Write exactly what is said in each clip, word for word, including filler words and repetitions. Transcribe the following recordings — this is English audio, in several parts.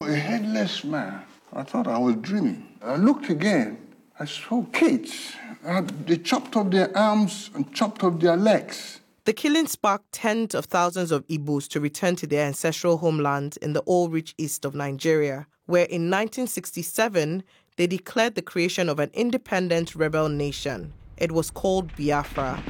a headless man. I thought I was dreaming. I looked again. I saw kids. Uh, they chopped off their arms and chopped off their legs. The killing sparked tens of thousands of Igbos to return to their ancestral homeland in the oil-rich east of Nigeria, where in nineteen sixty-seven, they declared the creation of an independent rebel nation. It was called Biafra.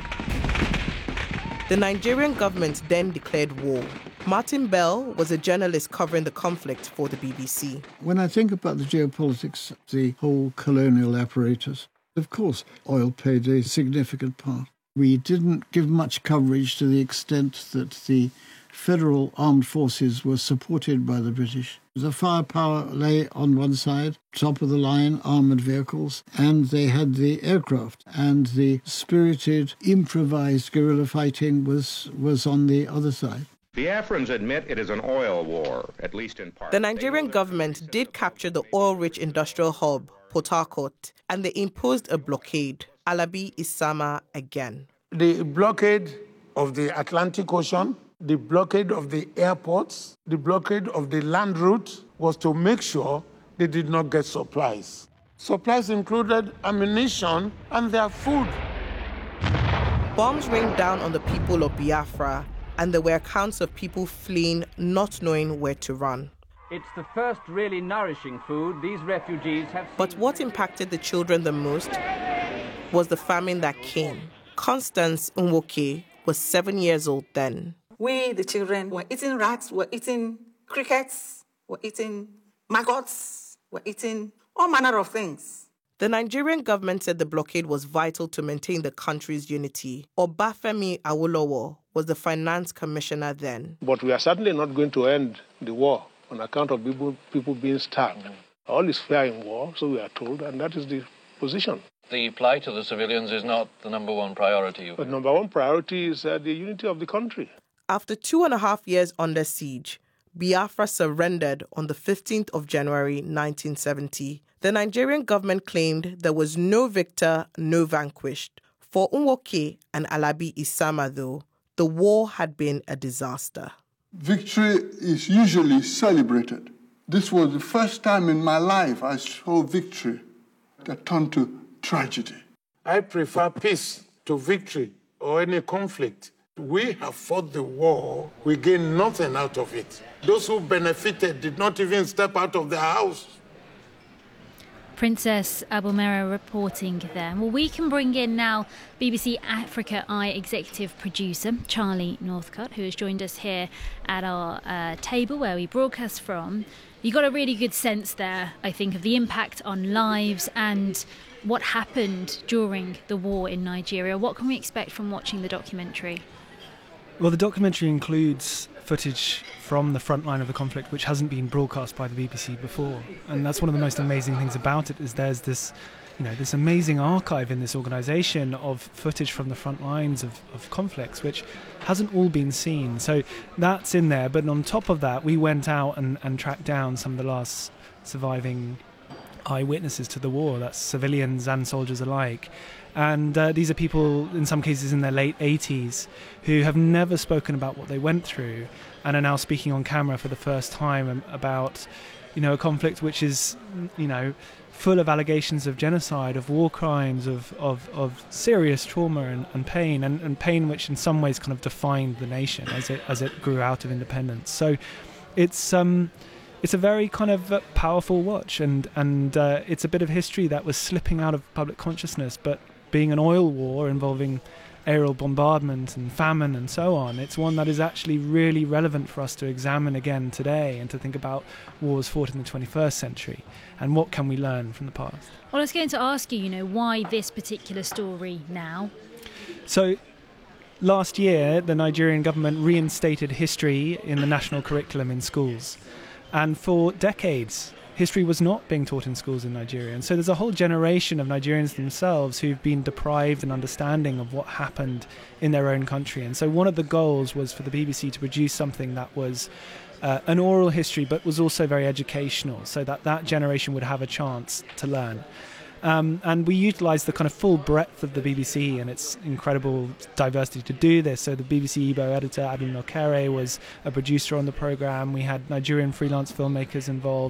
The Nigerian government then declared war. Martin Bell was a journalist covering the conflict for the B B C. When I think about the geopolitics, the whole colonial apparatus, of course, oil played a significant part. We didn't give much coverage to the extent that the federal armed forces were supported by the British. The firepower lay on one side, top of the line, armoured vehicles, and they had the aircraft. And the spirited, improvised guerrilla fighting was, was on the other side. Biafrans admit it is an oil war, at least in part. The Nigerian government did capture the oil-rich industrial hub, Port Harcourt, and they imposed a blockade. Alabi Isama again. The blockade of the Atlantic Ocean, the blockade of the airports, the blockade of the land route was to make sure they did not get supplies. Supplies included ammunition and their food. Bombs rained down on the people of Biafra, and there were accounts of people fleeing, not knowing where to run. It's the first really nourishing food these refugees have seen. But what impacted the children the most was the famine that came. Constance Nwoke was seven years old then. We, the children, were eating rats, were eating crickets, were eating maggots, were eating all manner of things. The Nigerian government said the blockade was vital to maintain the country's unity. Obafemi Awolowo was the finance commissioner then. But we are certainly not going to end the war on account of people, people being starved. Mm. All is fair in war, so we are told, and that is the position. The plight of the civilians is not the number one priority. The number one priority is uh, the unity of the country. After two and a half years under siege, Biafra surrendered on the fifteenth of January nineteen seventy. The Nigerian government claimed there was no victor, no vanquished. For Nwoke and Alabi Isama, though, the war had been a disaster. Victory is usually celebrated. This was the first time in my life I saw victory that turned to tragedy. I prefer peace to victory or any conflict. We have fought the war. We gained nothing out of it. Those who benefited did not even step out of their house. Princess Abomera reporting there. Well, we can bring in now B B C Africa Eye executive producer Charlie Northcott, who has joined us here at our uh, table where we broadcast from. You got a really good sense there, I think, of the impact on lives and what happened during the war in Nigeria. What can we expect from watching the documentary? Well, the documentary includes footage from the front line of the conflict which hasn't been broadcast by the B B C before, and that's one of the most amazing things about it, is there's this, you know, this amazing archive in this organisation of footage from the front lines of, of conflicts which hasn't all been seen. So that's in there, but on top of that we went out and, and tracked down some of the last surviving eyewitnesses to the war. That's civilians and soldiers alike. And uh, these are people, in some cases in their late eighties, who have never spoken about what they went through and are now speaking on camera for the first time about, you know, a conflict which is, you know, full of allegations of genocide, of war crimes, of, of, of serious trauma and, and pain, and, and pain which in some ways kind of defined the nation as it as it grew out of independence. So it's um it's a very kind of uh, powerful watch, and, and uh, it's a bit of history that was slipping out of public consciousness, but being an oil war involving aerial bombardment and famine and so on, it's one that is actually really relevant for us to examine again today and to think about wars fought in the twenty-first century and what can we learn from the past. Well, I was going to ask you, you know, why this particular story now? So last year, the Nigerian government reinstated history in the national curriculum in schools. And for decades, history was not being taught in schools in Nigeria. And so there's a whole generation of Nigerians themselves who've been deprived an understanding of what happened in their own country. And so one of the goals was for the B B C to produce something that was uh, an oral history, but was also very educational, so that that generation would have a chance to learn. Um, and we utilised the kind of full breadth of the B B C and its incredible diversity to do this. So the B B C Igbo editor, Adam Nokere, was a producer on the programme. We had Nigerian freelance filmmakers involved.